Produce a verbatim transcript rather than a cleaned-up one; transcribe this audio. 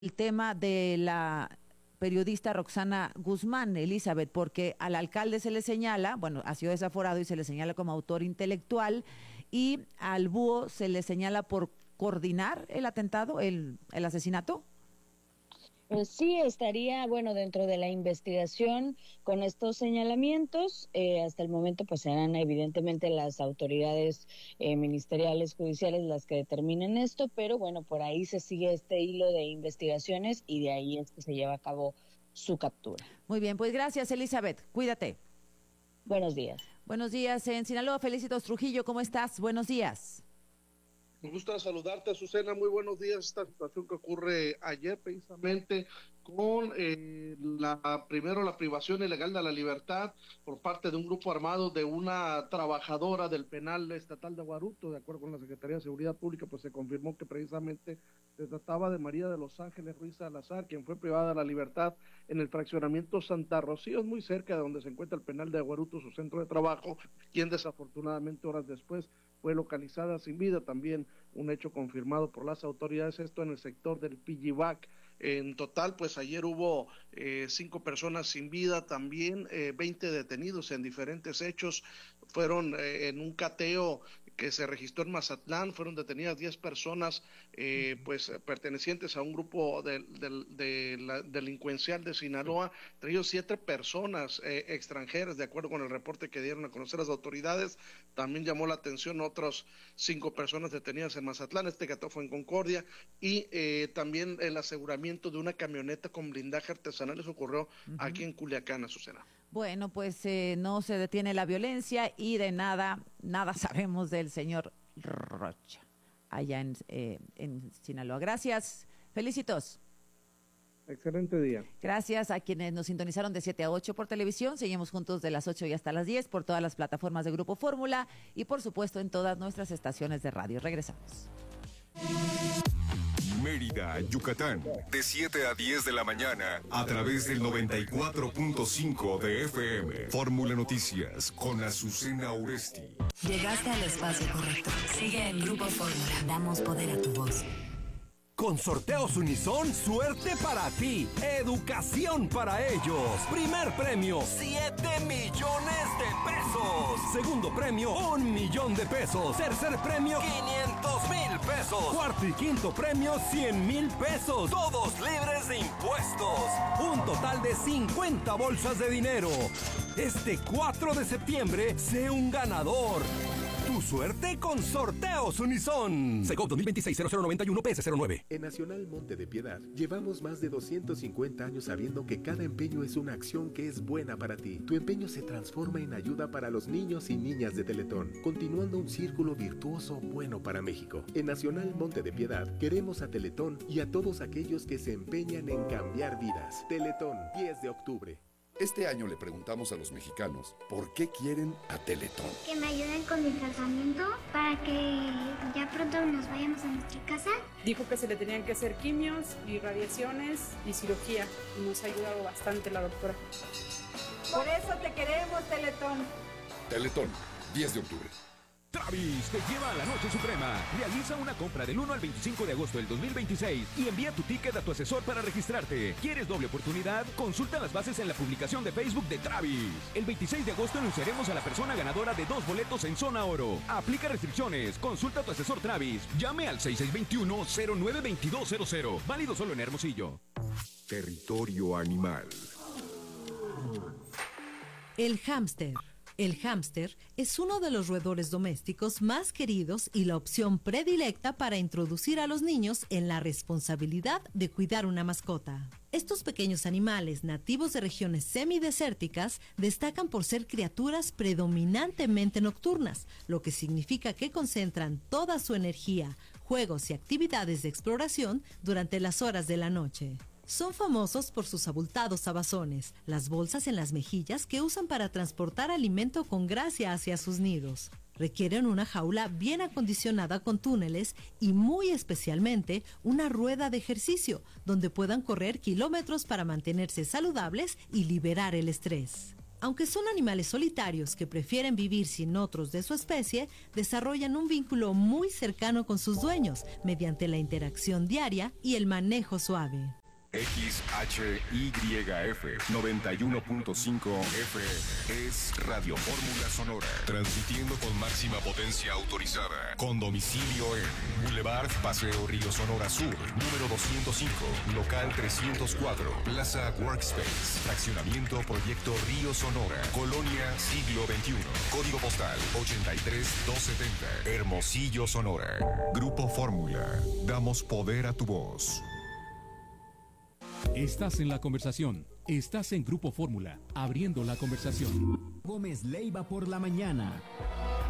el tema de la periodista Roxana Guzmán, Elizabeth, porque al alcalde se le señala, bueno, ha sido desaforado y se le señala como autor intelectual, y al búho se le señala por coordinar el atentado, el, el asesinato. Pues sí, estaría, bueno, dentro de la investigación con estos señalamientos. Eh, hasta el momento, pues serán evidentemente las autoridades eh, ministeriales, judiciales las que determinen esto, pero bueno, por ahí se sigue este hilo de investigaciones y de ahí es que se lleva a cabo su captura. Muy bien, pues gracias, Elizabeth. Cuídate. Buenos días. Buenos días en Sinaloa. Felicitos Trujillo, ¿cómo estás? Buenos días. Me gusta saludarte, Azucena. Muy buenos días. Esta situación que ocurre ayer precisamente con eh, la primero la privación ilegal de la libertad por parte de un grupo armado de una trabajadora del penal estatal de Guaruto. De acuerdo con la Secretaría de Seguridad Pública, pues se confirmó que precisamente se trataba de María de los Ángeles Ruiz Salazar, quien fue privada de la libertad en el fraccionamiento Santa Rocío, es muy cerca de donde se encuentra el penal de Guaruto, su centro de trabajo, quien desafortunadamente horas después fue localizada sin vida. También un hecho confirmado por las autoridades, esto en el sector del Pillivac. En total, pues ayer hubo eh, cinco personas sin vida, también eh, veinte detenidos en diferentes hechos. Fueron eh, en un cateo que se registró en Mazatlán, fueron detenidas diez personas, eh, pues pertenecientes a un grupo de, de, de la delincuencial de Sinaloa, entre ellos siete personas eh, extranjeras, de acuerdo con el reporte que dieron a conocer las autoridades. También llamó la atención otras cinco personas detenidas en Mazatlán, este cateo fue en Concordia, y eh, también el aseguramiento de una camioneta con blindaje artesanal, eso ocurrió uh-huh. aquí en Culiacán, Azucena. Bueno, pues eh, no se detiene la violencia y de nada, nada sabemos del señor Rocha, allá en, eh, en Sinaloa. Gracias, felicitos. Excelente día. Gracias a quienes nos sintonizaron de siete a ocho por televisión. Seguimos juntos de las ocho y hasta las diez por todas las plataformas de Grupo Fórmula y por supuesto en todas nuestras estaciones de radio. Regresamos. Mérida, Yucatán, de siete a diez de la mañana, a través del noventa y cuatro punto cinco de F M. Fórmula Noticias, con Azucena Oresti. Llegaste al espacio correcto. Sigue en Grupo Fórmula. Damos poder a tu voz. Con Sorteos Unison, suerte para ti, educación para ellos. Primer premio, siete millones de pesos. Segundo premio, un millón de pesos. Tercer premio, quinientos mil pesos. Cuarto y quinto premio, cien mil pesos. Todos libres de impuestos. Un total de cincuenta bolsas de dinero. Este cuatro de septiembre, sé un ganador. Tu suerte con Sorteos Unison. Segov dos mil veintiséis cero cero noventa y uno P S cero nueve. En Nacional Monte de Piedad llevamos más de doscientos cincuenta años sabiendo que cada empeño es una acción que es buena para ti. Tu empeño se transforma en ayuda para los niños y niñas de Teletón, continuando un círculo virtuoso bueno para México. En Nacional Monte de Piedad queremos a Teletón y a todos aquellos que se empeñan en cambiar vidas. Teletón, diez de octubre. Este año le preguntamos a los mexicanos por qué quieren a Teletón. Que me ayuden con mi tratamiento para que ya pronto nos vayamos a nuestra casa. Dijo que se le tenían que hacer quimios y radiaciones y cirugía y nos ha ayudado bastante la doctora. Por eso te queremos, Teletón. Teletón, diez de octubre. Travis te lleva a la Noche Suprema. Realiza una compra del uno al veinticinco de agosto del dos mil veintiséis y envía tu ticket a tu asesor para registrarte. ¿Quieres doble oportunidad? Consulta las bases en la publicación de Facebook de Travis. El veintiséis de agosto anunciaremos a la persona ganadora de dos boletos en Zona Oro. Aplica restricciones. Consulta a tu asesor Travis. Llame al seis seis dos uno, cero nueve dos dos cero cero. Válido solo en Hermosillo. Territorio animal. El hámster. El hámster es uno de los roedores domésticos más queridos y la opción predilecta para introducir a los niños en la responsabilidad de cuidar una mascota. Estos pequeños animales nativos de regiones semidesérticas destacan por ser criaturas predominantemente nocturnas, lo que significa que concentran toda su energía, juegos y actividades de exploración durante las horas de la noche. Son famosos por sus abultados abazones, las bolsas en las mejillas que usan para transportar alimento con gracia hacia sus nidos. Requieren una jaula bien acondicionada con túneles y muy especialmente una rueda de ejercicio donde puedan correr kilómetros para mantenerse saludables y liberar el estrés. Aunque son animales solitarios que prefieren vivir sin otros de su especie, desarrollan un vínculo muy cercano con sus dueños mediante la interacción diaria y el manejo suave. X H Y F noventa y uno punto cinco F es Radio Fórmula Sonora, transmitiendo con máxima potencia autorizada, con domicilio en Boulevard Paseo Río Sonora Sur, número doscientos cinco, local trescientos cuatro, Plaza Workspace, fraccionamiento Proyecto Río Sonora, Colonia Siglo veintiuno, código postal ochenta y tres doscientos setenta, Hermosillo, Sonora. Grupo Fórmula, damos poder a tu voz. Estás en la conversación. Estás en Grupo Fórmula, abriendo la conversación. Gómez Leiva por la mañana.